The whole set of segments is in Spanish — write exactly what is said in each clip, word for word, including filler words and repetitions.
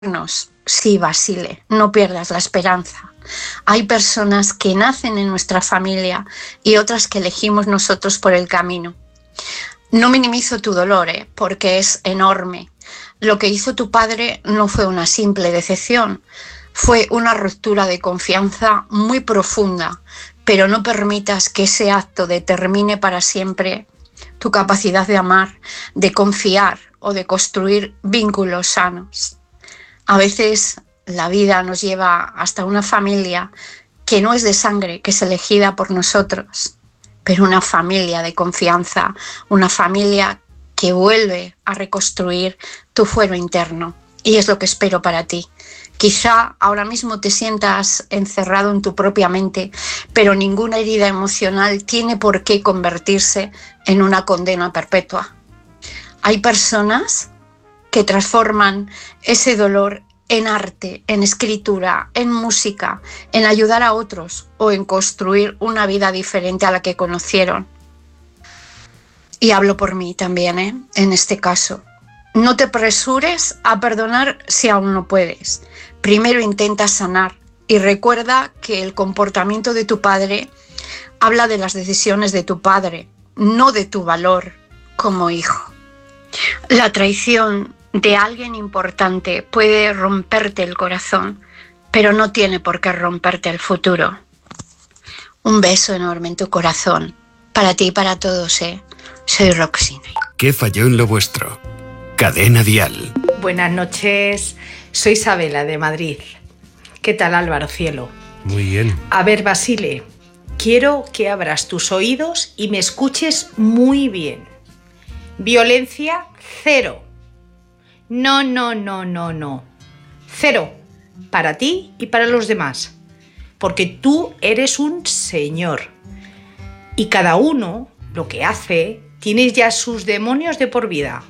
Sí, Basile, no pierdas la esperanza. Hay personas que nacen en nuestra familia y otras que elegimos nosotros por el camino. No minimizo tu dolor, ¿eh? Porque es enorme. Lo que hizo tu padre no fue una simple decepción, fue una ruptura de confianza muy profunda, pero no permitas que ese acto determine para siempre tu capacidad de amar, de confiar o de construir vínculos sanos. A veces la vida nos lleva hasta una familia que no es de sangre, que es elegida por nosotros, pero una familia de confianza, una familia que vuelve a reconstruir tu fuero interno. Y es lo que espero para ti. Quizá ahora mismo te sientas encerrado en tu propia mente, pero ninguna herida emocional tiene por qué convertirse en una condena perpetua. Hay personas que transforman ese dolor en arte, en escritura, en música, en ayudar a otros o en construir una vida diferente a la que conocieron. Y hablo por mí también, ¿eh? En este caso. No te apresures a perdonar si aún no puedes. Primero intenta sanar y recuerda que el comportamiento de tu padre habla de las decisiones de tu padre, no de tu valor como hijo. La traición de alguien importante puede romperte el corazón, pero no tiene por qué romperte el futuro. Un beso enorme en tu corazón, para ti y para todos, ¿eh? Soy Roxy. ¿Qué falló en lo vuestro? Cadena Dial. Buenas noches, soy Isabela de Madrid. ¿Qué tal, Álvaro Cielo? Muy bien. A ver, Basile, quiero que abras tus oídos y me escuches muy bien. Violencia, cero. No, no, no, no, no. Cero. Para ti y para los demás. Porque tú eres un señor. Y cada uno, lo que hace, tiene ya sus demonios de por vida.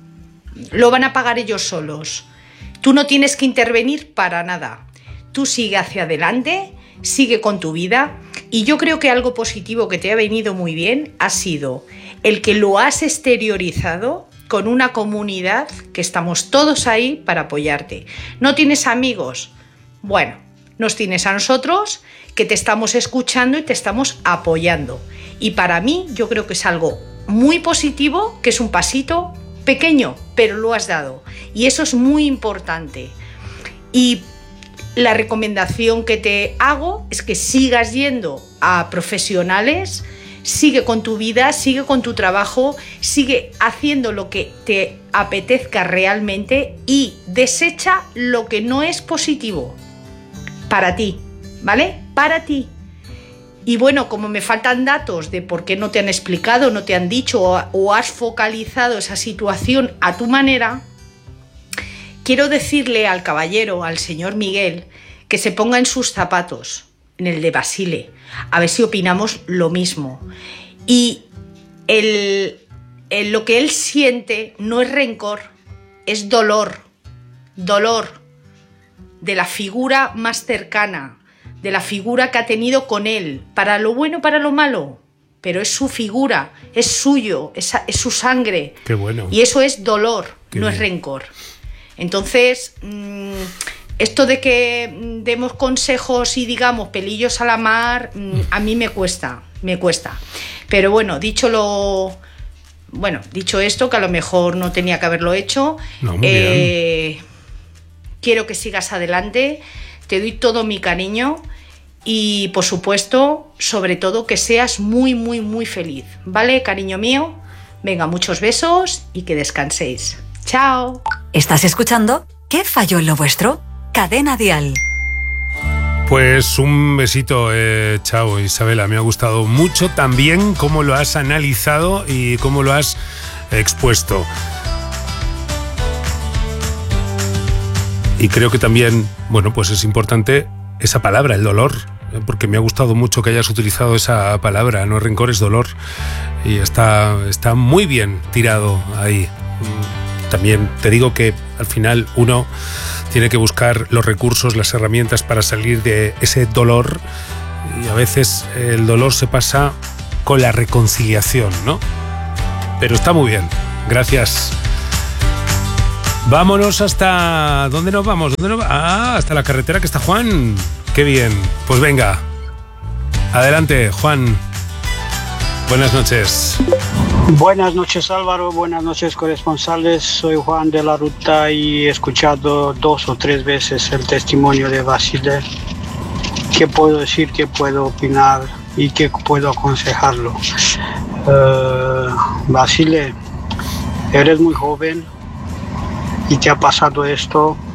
Lo van a pagar ellos solos. Tú no tienes que intervenir para nada. Tú sigue hacia adelante, sigue con tu vida. Y yo creo que algo positivo que te ha venido muy bien ha sido el que lo has exteriorizado con una comunidad que estamos todos ahí para apoyarte. ¿No tienes amigos? Bueno, nos tienes a nosotros que te estamos escuchando y te estamos apoyando. Y para mí yo creo que es algo muy positivo, que es un pasito pequeño, pero lo has dado. Y eso es muy importante. Y la recomendación que te hago es que sigas yendo a profesionales. Sigue con tu vida, sigue con tu trabajo, sigue haciendo lo que te apetezca realmente y desecha lo que no es positivo para ti, ¿vale? Para ti. Y bueno, como me faltan datos de por qué no te han explicado, no te han dicho o, o has focalizado esa situación a tu manera, quiero decirle al caballero, al señor Miguel, que se ponga en sus zapatos, en el de Basile, a ver si opinamos lo mismo. Y el, el, lo que él siente no es rencor, es dolor, dolor de la figura más cercana, de la figura que ha tenido con él, para lo bueno, para lo malo, pero es su figura, es suyo, es, es su sangre. Qué bueno. Y eso es dolor, Qué no bien. es rencor. Entonces, mmm, esto de que demos consejos y digamos pelillos a la mar, a mí me cuesta, me cuesta. Pero bueno, dicho lo, bueno, dicho esto, que a lo mejor no tenía que haberlo hecho, no, muy eh, bien. Quiero que sigas adelante, te doy todo mi cariño y por supuesto, sobre todo, que seas muy, muy, muy feliz, ¿vale, cariño mío? Venga, muchos besos y que descanséis. ¡Chao! ¿Estás escuchando? ¿Qué falló en lo vuestro? Cadena Dial. Pues un besito, eh, chao Isabela, me ha gustado mucho también cómo lo has analizado y cómo lo has expuesto. Y creo que también, bueno, pues es importante esa palabra, el dolor, porque me ha gustado mucho que hayas utilizado esa palabra, no rencor, es dolor, y está, está muy bien tirado ahí. También te digo que al final uno tiene que buscar los recursos, las herramientas para salir de ese dolor, y a veces el dolor se pasa con la reconciliación, ¿no? Pero está muy bien. Gracias. Vámonos hasta... ¿Dónde nos vamos? ¿Dónde nos va? Ah, hasta la carretera que está Juan. Qué bien. Pues venga. Adelante, Juan. Buenas noches. Buenas noches, Álvaro. Buenas noches, corresponsales. Soy Juan de la Ruta y he escuchado dos o tres veces el testimonio de Basile. ¿Qué puedo decir? ¿Qué puedo opinar? ¿Y qué puedo aconsejarlo? Uh, Basile, eres muy joven y te ha pasado esto